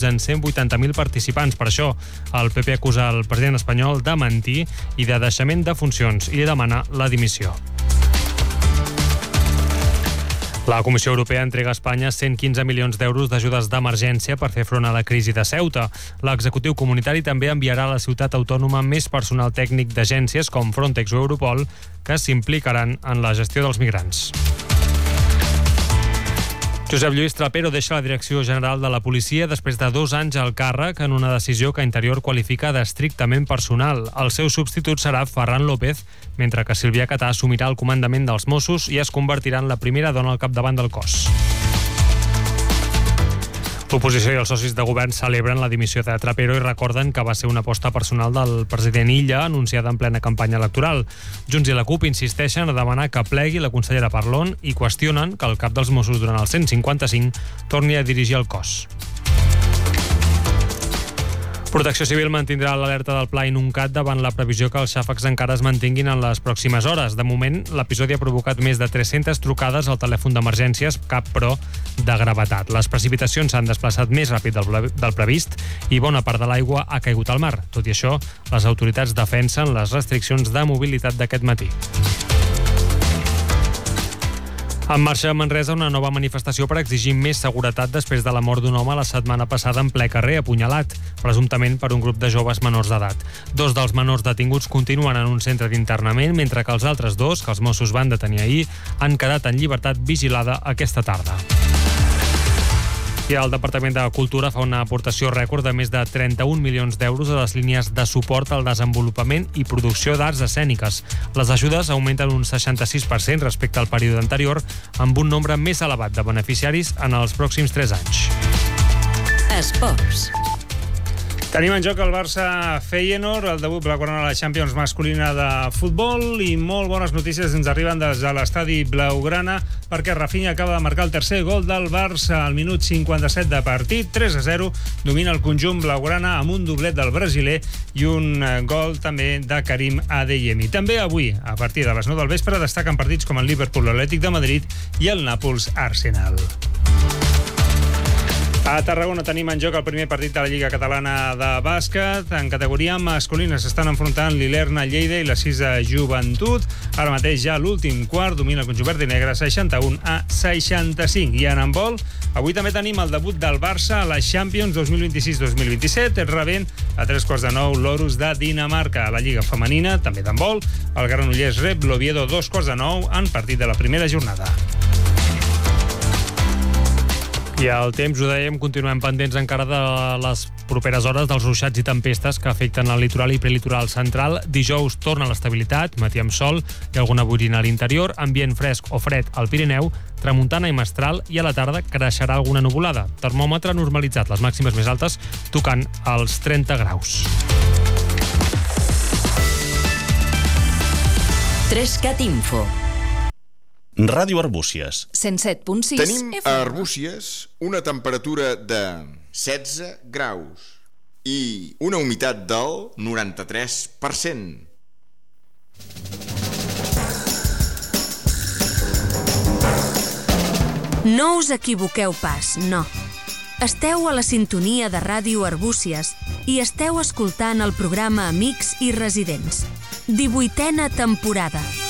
rebuts en 180.000 participants. Per això, el PP acusa el president espanyol de mentir i de deixament de funcions i li demana la dimissió. La Comissió Europea entrega a Espanya 115 milions d'euros d'ajudes d'emergència per fer front a la crisi de Ceuta. L'executiu comunitari també enviarà a la ciutat autònoma més personal tècnic d'agències com Frontex o Europol que s'implicaran en la gestió dels migrants. Josep Lluís Trapero deixa la direcció general de la policia després de 2 anys al càrrec en una decisió que Interior qualifica d'estrictament personal. El seu substitut serà Ferran López, mentre que Sílvia Catà assumirà el comandament dels Mossos i es convertirà en la primera dona al capdavant del cos. L'oposició i els socis de govern celebren la dimissió de Trapero i recorden que va ser una aposta personal del president Illa anunciada en plena campanya electoral. Junts i la CUP insisteixen a demanar que plegui la consellera Parlon i qüestionen que el cap dels Mossos durant el 155 torni a dirigir el cos. Protecció Civil mantindrà l'alerta del Pla Inuncat davant la previsió que els xàfecs encara es mantinguin en les pròximes hores. De moment, l'episodi ha provocat més de 300 trucades al telèfon d'emergències, cap, però, de gravetat. Les precipitacions s'han desplaçat més ràpid del previst i bona part de l'aigua ha caigut al mar. Tot i això, les autoritats defensen les restriccions de mobilitat d'aquest matí. En marxa a Manresa una nova manifestació per exigir més seguretat després de la mort d'un home la setmana passada en ple carrer, apunyalat, presumptament per un grup de joves menors d'edat. 2 dels menors detinguts continuen en un centre d'internament, mentre que els altres 2, que els Mossos van detenir ahir, han quedat en llibertat vigilada aquesta tarda. I el Departament de Cultura fa una aportació rècord de més de 31 milions d'euros a les línies de suport al desenvolupament i producció d'arts escèniques. Les ajudes augmenten un 66% respecte al període anterior, amb un nombre més elevat de beneficiaris en els pròxims 3 anys. Esports. Tenim en joc el Barça-Feyenoord, el debut blaugrana a la Champions masculina de futbol, i molt bones notícies ens arriben des de l'estadi blaugrana perquè Rafinha acaba de marcar el tercer gol del Barça al minut 57 de partit. 3-0, domina el conjunt blaugrana amb un doblet del brasiler i un gol també de Karim Adeyemi. També avui, a partir de les 9 del vespre, destaquen partits com el Liverpool-Atlètic de Madrid i el Nàpols-Arsenal. A Tarragona tenim en joc el primer partit de la Lliga Catalana de Bàsquet. En categoria masculina s'estan enfrontant l'Ilerna Lleida i la Cisa Joventut. Ara mateix ja l'últim quart domina el conjunt verd i negre 61-65. I en handbol, avui també tenim el debut del Barça a la Champions 2026-2027, rebent a 8:45 l'Orus de Dinamarca. A la Lliga femenina, també d'handbol, el Granollers rep l'Oviedo 2:15 en partit de la primera jornada. I al temps, ho dèiem, continuem pendents encara de les properes hores dels ruixats i tempestes que afecten el litoral i prelitoral central. Dijous torna l'estabilitat, matí amb sol i alguna boirina a l'interior, ambient fresc o fred al Pirineu, tramuntana i mestral, i a la tarda creixerà alguna nuvolada. Termòmetre normalitzat, les màximes més altes tocant els 30 graus. 3CAT Info. Ràdio Arbúcies. 107.6 Tenim a Arbúcies una temperatura de 16 graus i una humitat del 93%. No us equivoqueu pas, no. Esteu a la sintonia de Ràdio Arbúcies i esteu escoltant el programa Amics i Residents. 18a temporada.